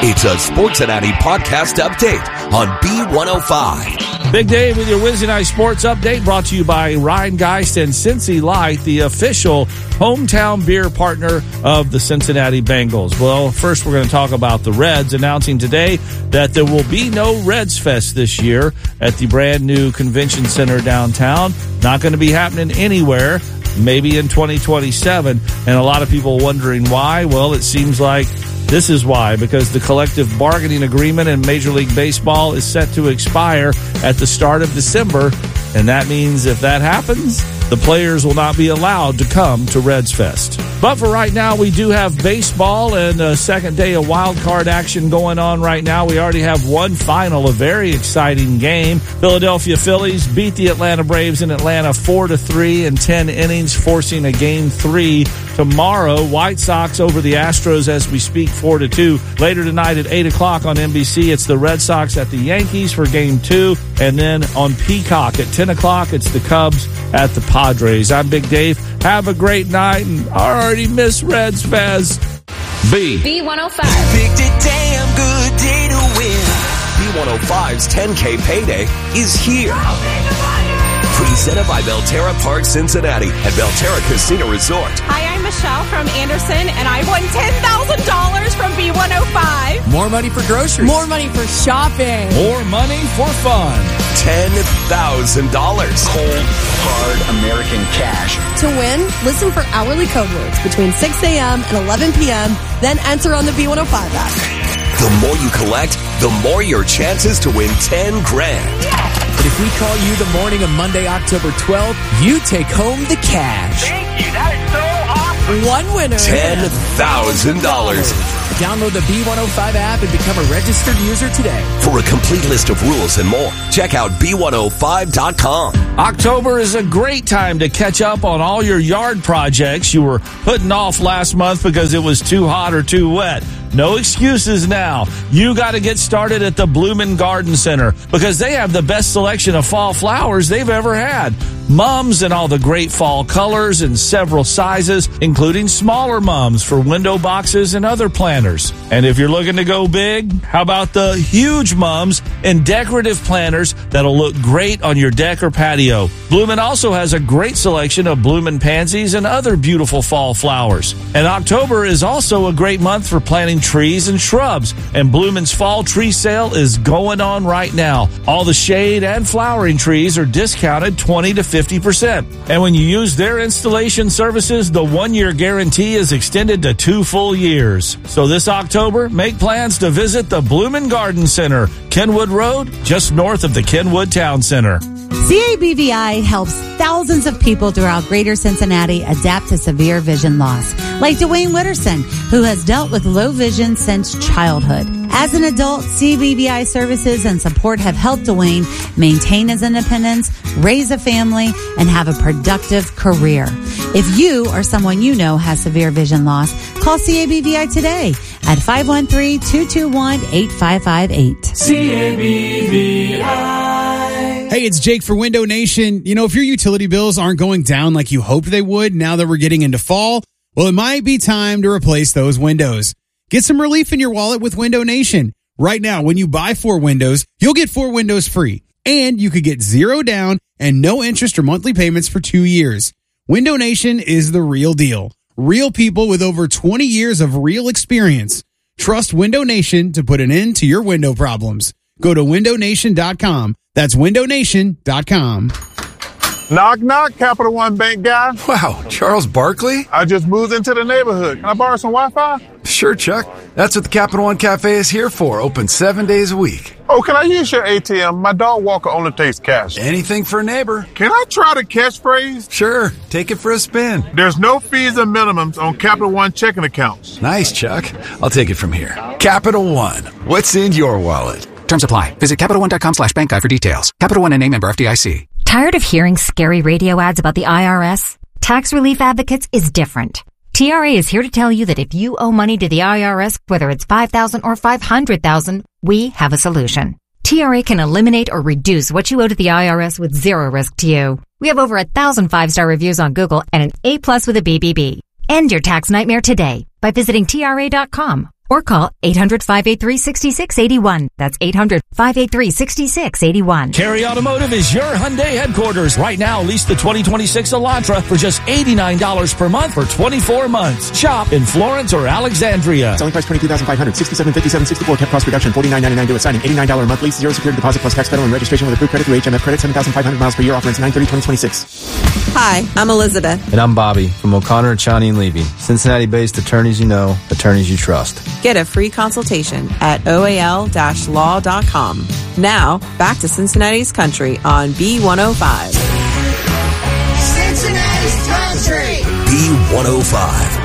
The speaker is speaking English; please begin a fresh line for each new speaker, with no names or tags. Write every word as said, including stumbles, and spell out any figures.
It's a Sportsinati podcast update on B one oh five.
Big Dave with your Wednesday Night Sports Update, brought to you by Rheingeist and Cincy Light, the official hometown beer partner of the Cincinnati Bengals. Well, first we're going to talk about the Reds, announcing today that there will be no Reds Fest this year at the brand new convention center downtown. Not going to be happening anywhere, maybe in twenty twenty-seven. And a lot of people wondering why. Well, it seems like this is why, because the collective bargaining agreement in Major League Baseball is set to expire at the start of December, and that means if that happens, the players will not be allowed to come to Reds Fest. But for right now, we do have baseball and a second day of wild card action going on right now. We already have one final, a very exciting game. Philadelphia Phillies beat the Atlanta Braves in Atlanta four to three in ten innings, forcing a game three tomorrow. White Sox over the Astros as we speak, four to two. Later tonight at eight o'clock on N B C, it's the Red Sox at the Yankees for game two. And then on Peacock at ten o'clock, it's the Cubs at the Padres. I'm Big Dave. Have a great night, and I already miss Reds Fest. B.
B one oh five.
Picked a damn good day to win. B one oh five's ten K payday is here. Presented by Belterra Park Cincinnati and Belterra Casino Resort.
Hi, I'm Michelle from Anderson, and I won ten thousand dollars from B one oh five.
More money for groceries.
More money for shopping.
More money for fun.
ten thousand dollars.
Cold, hard American cash.
To win, listen for hourly code words between six a.m. and eleven p.m., then enter on the B one oh five app.
The more you collect, the more your chances to win ten grand.
But if we call you the morning of Monday, October twelfth, you take home the cash.
Thank you. That is so awesome.
One winner.
ten thousand dollars.
Download the B one oh five app and become a registered user today.
For a complete list of rules and more, check out B one oh five dot com.
October is a great time to catch up on all your yard projects you were putting off last month because it was too hot or too wet. No excuses now. You got to get started at the Bloomin' Garden Center because they have the best selection of fall flowers they've ever had. Mums and all the great fall colors in several sizes, including smaller mums for window boxes and other planters. And if you're looking to go big, how about the huge mums and decorative planters that'll look great on your deck or patio? Bloomin' also has a great selection of bloomin' pansies and other beautiful fall flowers. And October is also a great month for planting trees and shrubs, and Bloomin's fall tree sale is going on right now. All the shade and flowering trees are discounted twenty to fifty percent. And when you use their installation services, the one-year guarantee is extended to two full years. So this October, make plans to visit the Bloomin' Garden Center, Kenwood Road, just north of the Kenwood Town Center.
C A B V I helps thousands of people throughout greater Cincinnati adapt to severe vision loss, like Dwayne Witterson, who has dealt with low vision since childhood. As an adult, C A B V I services and support have helped Dwayne maintain his independence, raise a family, and have a productive career. If you or someone you know has severe vision loss, call C A B V I today at five one three, two two one, eight five five eight.
C A B V I.
Hey, it's Jake for Window Nation. You know, if your utility bills aren't going down like you hoped they would now that we're getting into fall, well, it might be time to replace those windows. Get some relief in your wallet with Window Nation. Right now, when you buy four windows, you'll get four windows free. And you could get zero down and no interest or monthly payments for two years. Window Nation is the real deal. Real people with over twenty years of real experience. Trust Window Nation to put an end to your window problems. Go to window nation dot com. That's window nation dot com.
Knock, knock, Capital One Bank guy.
Wow, Charles Barkley?
I just moved into the neighborhood. Can I borrow some Wi-Fi?
Sure, Chuck. That's what the Capital One Cafe is here for. Open seven days a week.
Oh, can I use your A T M? My dog walker only takes cash.
Anything for a neighbor.
Can I try the catchphrase?
Sure. Take it for a spin.
There's no fees or minimums on Capital One checking accounts.
Nice, Chuck. I'll take it from here. Capital One. What's in your wallet?
Terms apply. Visit Capital One dot com slash bank guide for details. Capital One and name member F D I C.
Tired of hearing scary radio ads about the I R S? Tax Relief Advocates is different. T R A is here to tell you that if you owe money to the I R S, whether it's five thousand dollars or five hundred thousand dollars, we have a solution. T R A can eliminate or reduce what you owe to the I R S with zero risk to you. We have over a thousand five-star reviews on Google and an A plus with a B B B. End your tax nightmare today by visiting T R A dot com Or call eight hundred, five eight three, six six eight one. That's eight hundred, five eight three, six six eight one.
Cary Automotive is your Hyundai headquarters. Right now, lease the twenty twenty-six Elantra for just eighty-nine dollars per month for twenty-four months. Shop in Florence or Alexandria.
Selling price twenty-two thousand five hundred dollars, sixty-seven fifty-seven sixty-four, kept cost reduction, forty-nine ninety-nine due at signing, eighty-nine dollars a month lease, zero security deposit plus tax, federal and registration with approved credit through H M F credit, seven thousand five hundred miles per year, offer ends nine thirty twenty twenty-six.
Hi, I'm Elizabeth.
And I'm Bobby from O'Connor, Chani and Levy. Cincinnati-based attorneys you know, attorneys you trust.
Get a free consultation at O A L law dot com. Now, back to Cincinnati's Country on B one oh five.
Cincinnati's Country. B one oh five.